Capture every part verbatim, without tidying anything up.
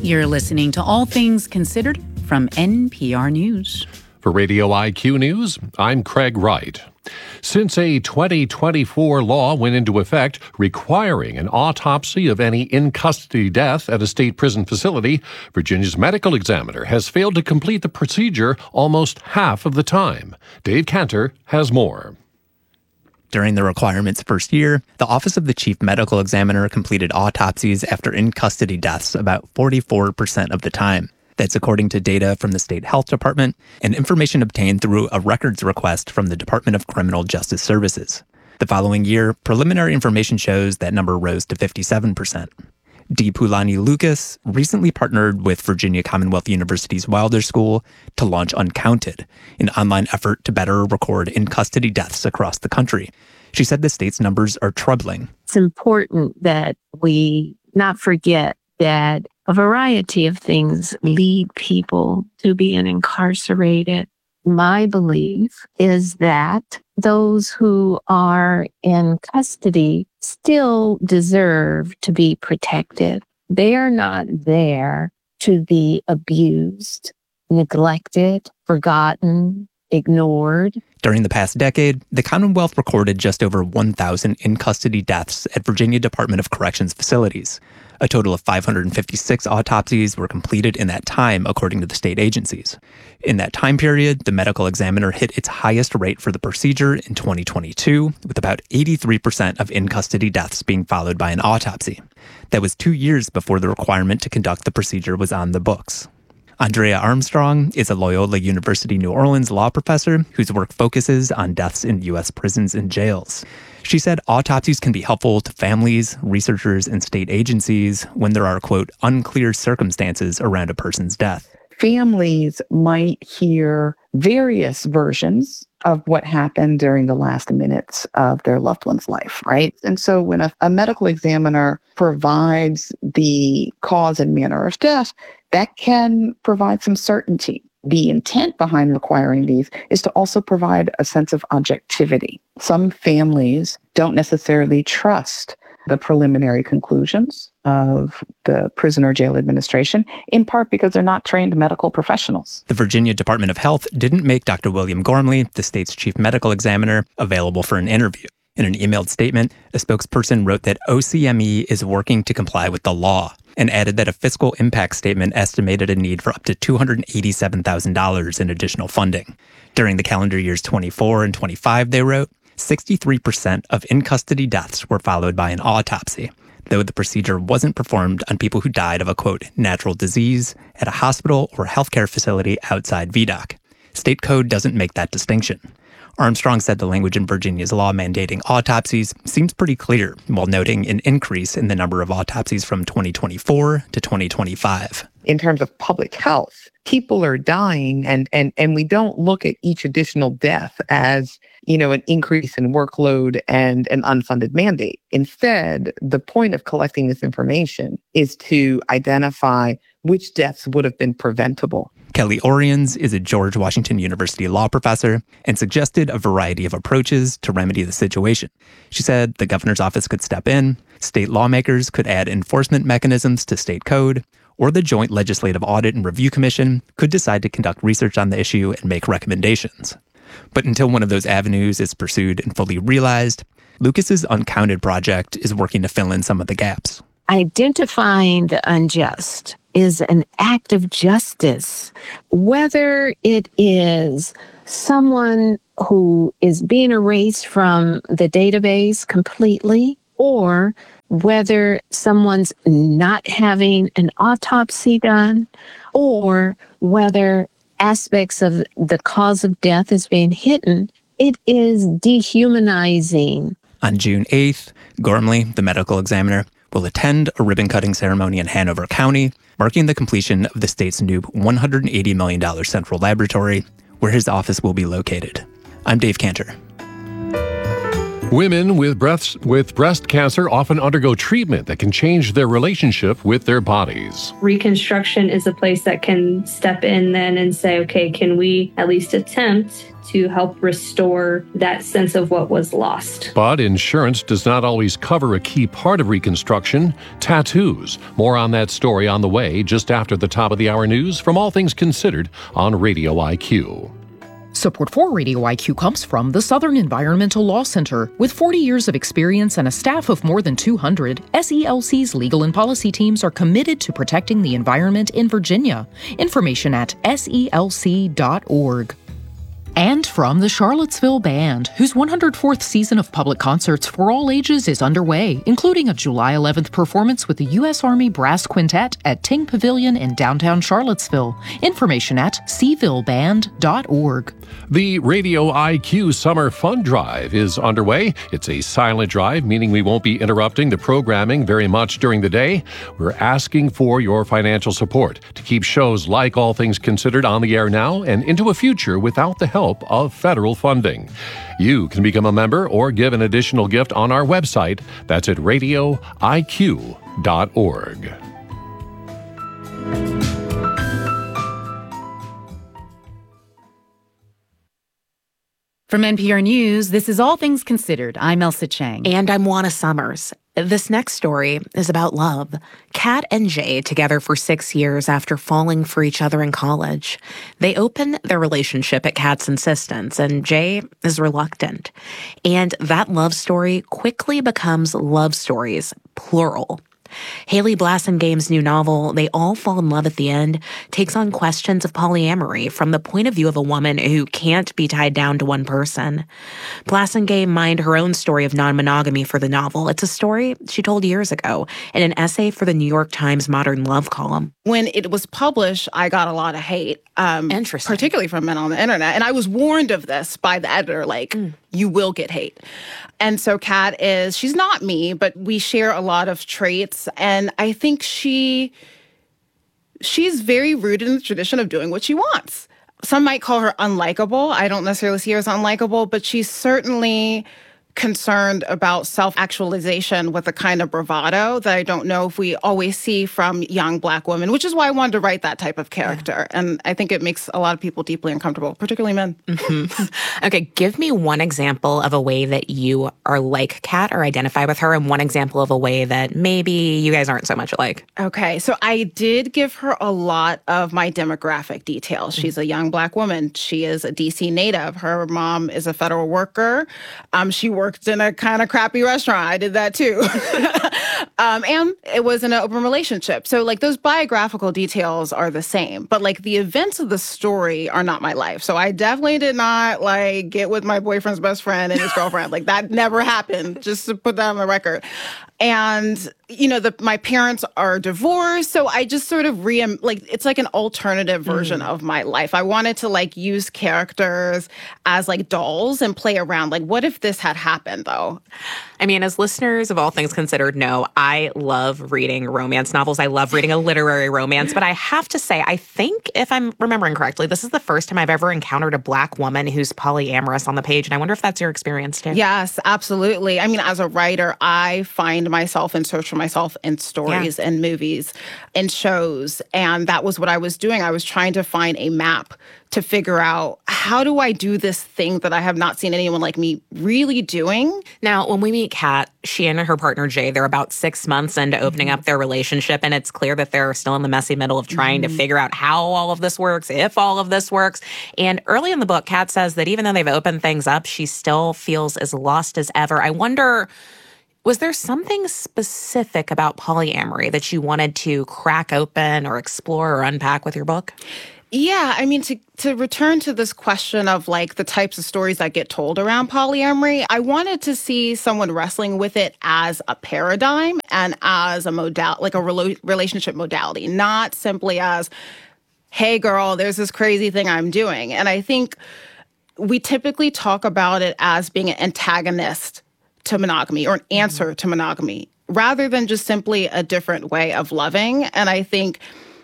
You're listening to All Things Considered from N P R News. For Radio I Q News, I'm Craig Wright. Since a twenty twenty-four law went into effect requiring an autopsy of any in-custody death at a state prison facility, Virginia's medical examiner has failed to complete the procedure almost half of the time. Dave Cantor has more. During the requirement's first year, the Office of the Chief Medical Examiner completed autopsies after in-custody deaths about forty-four percent of the time. That's according to data from the state health department and information obtained through a records request from the Department of Criminal Justice Services. The following year, preliminary information shows that number rose to fifty-seven percent. D. Pulani Lucas recently partnered with Virginia Commonwealth University's Wilder School to launch Uncounted, an online effort to better record in-custody deaths across the country. She said the state's numbers are troubling. It's important that we not forget that a variety of things lead people to being incarcerated. My belief is that those who are in custody still deserve to be protected. They are not there to be abused, neglected, forgotten, ignored. During the past decade, the Commonwealth recorded just over one thousand in-custody deaths at Virginia Department of Corrections facilities. A total of five hundred fifty-six autopsies were completed in that time, according to the state agencies. In that time period, the medical examiner hit its highest rate for the procedure in twenty twenty-two, with about eighty-three percent of in-custody deaths being followed by an autopsy. That was two years before the requirement to conduct the procedure was on the books. Andrea Armstrong is a Loyola University New Orleans law professor whose work focuses on deaths in U S prisons and jails. She said autopsies can be helpful to families, researchers, and state agencies when there are, quote, unclear circumstances around a person's death. Families might hear various versions of what happened during the last minutes of their loved one's life, right? And so when a, a medical examiner provides the cause and manner of death, that can provide some certainty. The intent behind requiring these is to also provide a sense of objectivity. Some families don't necessarily trust the preliminary conclusions of the prison or jail administration, in part because they're not trained medical professionals. The Virginia Department of Health didn't make Doctor William Gormley, the state's chief medical examiner, available for an interview. In an emailed statement, a spokesperson wrote that O C M E is working to comply with the law and added that a fiscal impact statement estimated a need for up to two hundred eighty-seven thousand dollars in additional funding. During the calendar years twenty-four and twenty-five, they wrote, sixty-three percent of in-custody deaths were followed by an autopsy, though the procedure wasn't performed on people who died of a, quote, natural disease at a hospital or healthcare facility outside V DOC. State code doesn't make that distinction. Armstrong said the language in Virginia's law mandating autopsies seems pretty clear, while noting an increase in the number of autopsies from twenty twenty-four to twenty twenty-five. In terms of public health, people are dying, and and and we don't look at each additional death as, you know, an increase in workload and an unfunded mandate. Instead, the point of collecting this information is to identify which deaths would have been preventable. Kelly Oriens is a George Washington University law professor and suggested a variety of approaches to remedy the situation. She said the governor's office could step in, state lawmakers could add enforcement mechanisms to state code, or the Joint Legislative Audit and Review Commission could decide to conduct research on the issue and make recommendations. But until one of those avenues is pursued and fully realized, Lucas's Uncounted project is working to fill in some of the gaps. Identifying the unjust is an act of justice, whether it is someone who is being erased from the database completely, or whether someone's not having an autopsy done, or whether aspects of the cause of death is being hidden. It is dehumanizing. On June eighth, Gormley, the medical examiner, will attend a ribbon-cutting ceremony in Hanover County, marking the completion of the state's new one hundred eighty million dollars central laboratory, where his office will be located. I'm Dave Cantor. Women with breast, with breast cancer often undergo treatment that can change their relationship with their bodies. Reconstruction is a place that can step in then and say, okay, can we at least attempt to help restore that sense of what was lost? But insurance does not always cover a key part of reconstruction, tattoos. More on that story on the way just after the top of the hour news from All Things Considered on Radio I Q. Support for Radio I Q comes from the Southern Environmental Law Center. With forty years of experience and a staff of more than two hundred, S E L C's legal and policy teams are committed to protecting the environment in Virginia. Information at S E L C dot org. And from the Charlottesville Band, whose one hundred fourth season of public concerts for all ages is underway, including a July eleventh performance with the U S Army Brass Quintet at Ting Pavilion in downtown Charlottesville. Information at c ville band dot org. The Radio I Q Summer Fun Drive is underway. It's a silent drive, meaning we won't be interrupting the programming very much during the day. We're asking for your financial support to keep shows like All Things Considered on the air now and into a future without the help of federal funding. You can become a member or give an additional gift on our website. That's at radio I Q dot org. From N P R News, this is All Things Considered. I'm Elsa Chang. And I'm Juana Summers. This next story is about love. Kat and Jay together for six years after falling for each other in college. They open their relationship at Kat's insistence, and Jay is reluctant. And that love story quickly becomes love stories, plural. Haley Blassingame's new novel, They All Fall in Love at the End, takes on questions of polyamory from the point of view of a woman who can't be tied down to one person. Blassingame mined her own story of non-monogamy for the novel. It's a story she told years ago in an essay for the New York Times Modern Love column. When it was published, I got a lot of hate, um, Interesting. particularly from men on the internet. And I was warned of this by the editor, like, mm. you will get hate. And so Kat is, she's not me, but we share a lot of traits. And I think she, she's very rooted in the tradition of doing what she wants. Some might call her unlikable. I don't necessarily see her as unlikable, but she's certainly concerned about self-actualization with a kind of bravado that I don't know if we always see from young Black women, which is why I wanted to write that type of character. Yeah. And I think it makes a lot of people deeply uncomfortable, particularly men. Mm-hmm. Okay, give me one example of a way that you are like Kat or identify with her, and one example of a way that maybe you guys aren't so much alike. Okay, so I did give her a lot of my demographic details. Mm-hmm. She's a young Black woman. She is a D C native. Her mom is a federal worker. Um, she works worked in a kind of crappy restaurant. I did that too. um, and it was in an open relationship. So like those biographical details are the same, but like the events of the story are not my life. So I definitely did not like get with my boyfriend's best friend and his girlfriend. Like that never happened, just to put that on the record. And, you know, the, my parents are divorced. So I just sort of re like, it's like an alternative version mm. of my life. I wanted to like use characters as like dolls and play around. Like, what if this had happened though? I mean, as listeners of All Things Considered know, I love reading romance novels. I love reading a literary romance. But I have to say, I think, if I'm remembering correctly, this is the first time I've ever encountered a Black woman who's polyamorous on the page. And I wonder if that's your experience, too. Yes, absolutely. I mean, as a writer, I find myself and search for myself in stories yeah. and movies and shows. And that was what I was doing. I was trying to find a map to figure out, how do I do this thing that I have not seen anyone like me really doing? Now, when we meet Kat, she and her partner Jay, they're about six months into opening mm-hmm. up their relationship, and it's clear that they're still in the messy middle of trying mm-hmm. to figure out how all of this works, if all of this works. And early in the book, Kat says that even though they've opened things up, she still feels as lost as ever. I wonder, was there something specific about polyamory that you wanted to crack open or explore or unpack with your book? Yeah, I mean, to, to return to this question of like the types of stories that get told around polyamory, I wanted to see someone wrestling with it as a paradigm and as a modal, like a relo- relationship modality, not simply as, hey, girl, there's this crazy thing I'm doing. And I think we typically talk about it as being an antagonist to monogamy or an answer mm-hmm. to monogamy, rather than just simply a different way of loving. And I think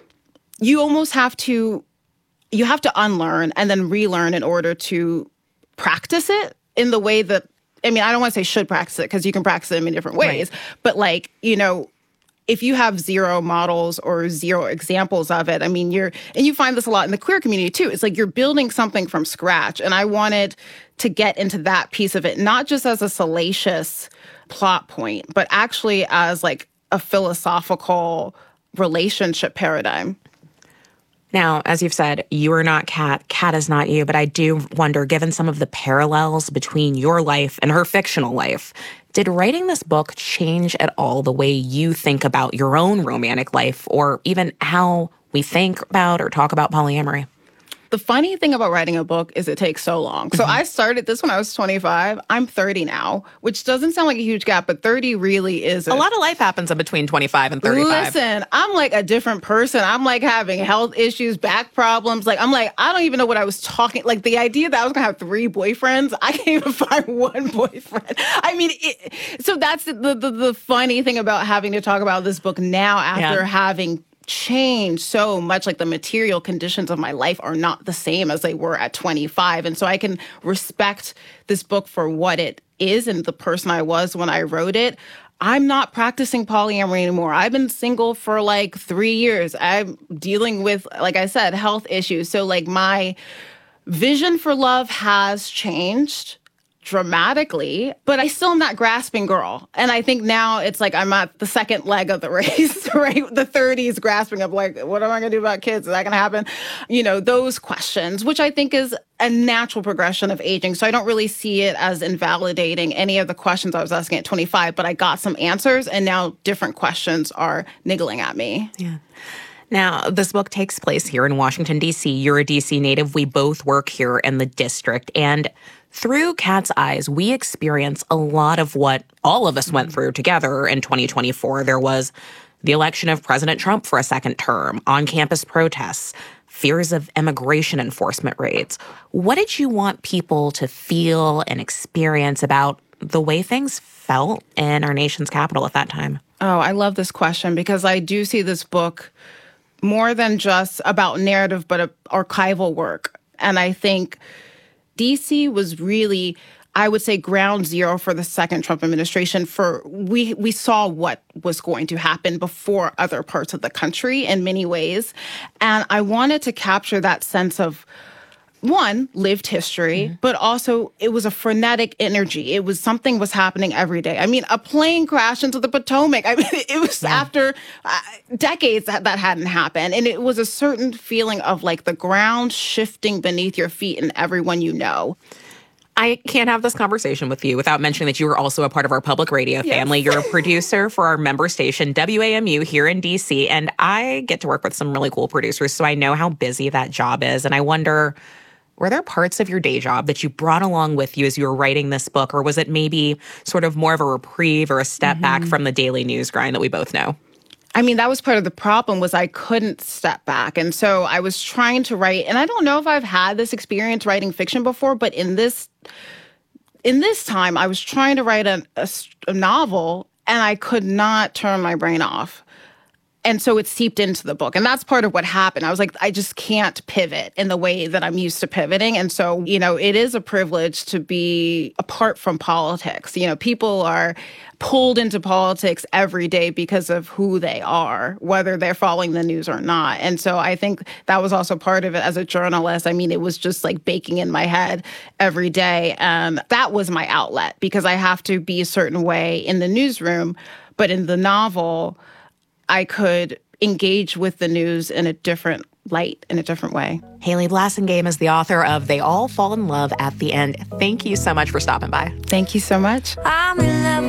you almost have to You have to unlearn and then relearn in order to practice it in the way that I mean, I don't want to say should practice it because you can practice it in many different ways. Right. But like, you know, if you have zero models or zero examples of it, I mean, you're, and you find this a lot in the queer community too. It's like you're building something from scratch. And I wanted to get into that piece of it, not just as a salacious plot point, but actually as like a philosophical relationship paradigm. Now, as you've said, you are not Kat, Kat is not you, but I do wonder, given some of the parallels between your life and her fictional life, did writing this book change at all the way you think about your own romantic life or even how we think about or talk about polyamory? The funny thing about writing a book is it takes so long. So mm-hmm. I started this when I was twenty-five. I'm thirty now, which doesn't sound like a huge gap, but thirty really is. A, a lot of life happens in between twenty-five and thirty-five. Listen, I'm like a different person. I'm like having health issues, back problems. Like, I'm like, I don't even know what I was talking. Like, the idea that I was going to have three boyfriends, I can't even find one boyfriend. I mean, it, so that's the, the, the funny thing about having to talk about this book now after yeah. having changed so much. Like, the material conditions of my life are not the same as they were at twenty-five. And so I can respect this book for what it is and the person I was when I wrote it. I'm not practicing polyamory anymore. I've been single for like three years. I'm dealing with, like I said, health issues. So like my vision for love has changed dramatically, but I still am that grasping girl. And I think now it's like I'm at the second leg of the race, right? The thirties grasping of like, what am I going to do about kids? Is that going to happen? You know, those questions, which I think is a natural progression of aging. So I don't really see it as invalidating any of the questions I was asking at twenty-five, but I got some answers and now different questions are niggling at me. Yeah. Now, this book takes place here in Washington, D C. You're a D C native. We both work here in the district. And through Kat's eyes, we experience a lot of what all of us went through together in twenty twenty-four. There was the election of President Trump for a second term, on-campus protests, fears of immigration enforcement raids. What did you want people to feel and experience about the way things felt in our nation's capital at that time? Oh, I love this question because I do see this book more than just about narrative, but a, archival work. And I think D C was really, I would say, ground zero for the second Trump administration. For we we saw what was going to happen before other parts of the country in many ways. And I wanted to capture that sense of, one, lived history, mm-hmm. but also it was a frenetic energy. It was something was happening every day. I mean, a plane crashed into the Potomac. I mean, it was yeah. after uh, decades that that hadn't happened. And it was a certain feeling of like the ground shifting beneath your feet and everyone you know. I can't have this conversation with you without mentioning that you are also a part of our public radio yes. family. You're a producer for our member station, W A M U, here in D C. And I get to work with some really cool producers, so I know how busy that job is. And I wonder, were there parts of your day job that you brought along with you as you were writing this book, or was it maybe sort of more of a reprieve or a step mm-hmm. back from the daily news grind that we both know? I mean, that was part of the problem was I couldn't step back. And so I was trying to write, and I don't know if I've had this experience writing fiction before, but in this in this time, I was trying to write a, a, a novel, and I could not turn my brain off. And so it seeped into the book. And that's part of what happened. I was like, I just can't pivot in the way that I'm used to pivoting. And so, you know, it is a privilege to be apart from politics. You know, people are pulled into politics every day because of who they are, whether they're following the news or not. And so I think that was also part of it as a journalist. I mean, it was just like baking in my head every day. And that was my outlet because I have to be a certain way in the newsroom. But in the novel, I could engage with the news in a different light, in a different way. Haley Blassingame is the author of They All Fall in Love at the End. Thank you so much for stopping by. Thank you so much. I'm in love